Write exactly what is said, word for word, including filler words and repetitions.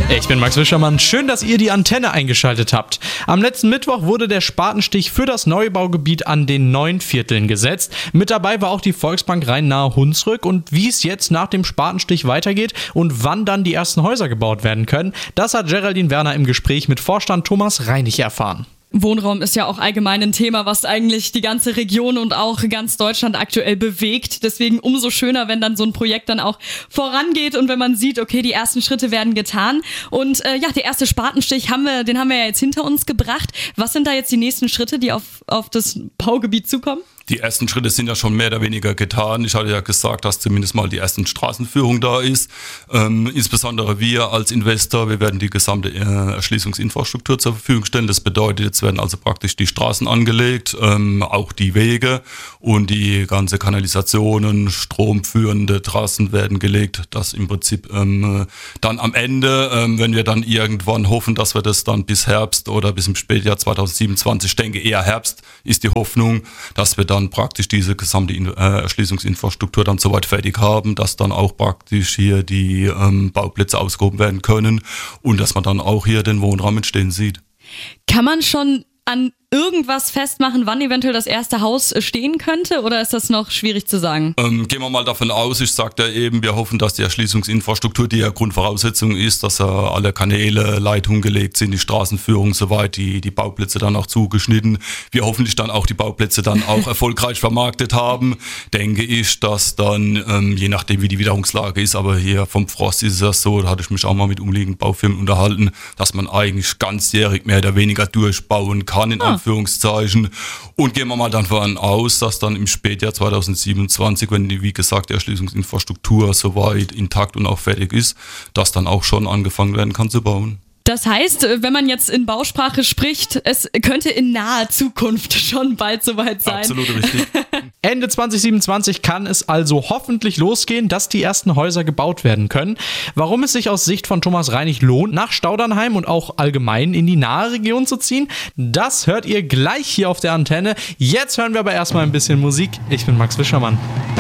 Ich bin Max Wischermann. Schön, dass ihr die Antenne eingeschaltet habt. Am letzten Mittwoch wurde der Spatenstich für das Neubaugebiet an den Neunvierteln gesetzt. Mit dabei war auch die Volksbank Rhein-Nahe Hunsrück. Und wie es jetzt nach dem Spatenstich weitergeht und wann dann die ersten Häuser gebaut werden können, das hat Geraldine Werner im Gespräch mit Vorstand Thomas Reinig erfahren. Wohnraum ist ja auch allgemein ein Thema, was eigentlich die ganze Region und auch ganz Deutschland aktuell bewegt. Deswegen umso schöner, wenn dann so ein Projekt dann auch vorangeht und wenn man sieht, okay, die ersten Schritte werden getan. Und äh, ja, der erste Spatenstich, haben wir, den haben wir ja jetzt hinter uns gebracht. Was sind da jetzt die nächsten Schritte, die auf, auf das Baugebiet zukommen? Die ersten Schritte sind ja schon mehr oder weniger getan. Ich hatte ja gesagt, dass zumindest mal die ersten Straßenführung da ist. Ähm, insbesondere wir als Investor, wir werden die gesamte äh, Erschließungsinfrastruktur zur Verfügung stellen. Das bedeutet, jetzt werden also praktisch die Straßen angelegt, ähm, auch die Wege und die ganze Kanalisationen, stromführende Trassen werden gelegt. Das im Prinzip ähm, dann am Ende, ähm, wenn wir dann irgendwann hoffen, dass wir das dann bis Herbst oder bis im Spätjahr zweitausendsiebenundzwanzig, ich denke eher Herbst, ist die Hoffnung, dass wir dann praktisch diese gesamte Erschließungsinfrastruktur dann soweit fertig haben, dass dann auch praktisch hier die ähm, Bauplätze ausgehoben werden können und dass man dann auch hier den Wohnraum entstehen sieht. Kann man schon an irgendwas festmachen, wann eventuell das erste Haus stehen könnte, oder ist das noch schwierig zu sagen? Ähm, gehen wir mal davon aus, ich sagte ja eben, wir hoffen, dass die Erschließungsinfrastruktur, die ja Grundvoraussetzung ist, dass ja alle Kanäle, Leitungen gelegt sind, die Straßenführung soweit, die, die Bauplätze dann auch zugeschnitten. Wir hoffentlich dann auch die Bauplätze dann auch erfolgreich vermarktet haben. Denke ich, dass dann, ähm, je nachdem wie die Witterungslage ist, aber hier vom Frost ist es ja so, da hatte ich mich auch mal mit umliegenden Baufirmen unterhalten, dass man eigentlich ganzjährig mehr oder weniger durchbauen kann, in ah. Anführungszeichen. Und gehen wir mal davon aus, dass dann im Spätjahr zweitausendsiebenundzwanzig, wenn die, wie gesagt, die Erschließungsinfrastruktur soweit intakt und auch fertig ist, dass dann auch schon angefangen werden kann zu bauen. Das heißt, wenn man jetzt in Bausprache spricht, es könnte in naher Zukunft schon bald soweit sein. Absolut richtig. Ende zweitausendsiebenundzwanzig kann es also hoffentlich losgehen, dass die ersten Häuser gebaut werden können. Warum es sich aus Sicht von Thomas Reinig lohnt, nach Staudernheim und auch allgemein in die nahe Region zu ziehen, das hört ihr gleich hier auf der Antenne. Jetzt hören wir aber erstmal ein bisschen Musik. Ich bin Max Wischermann.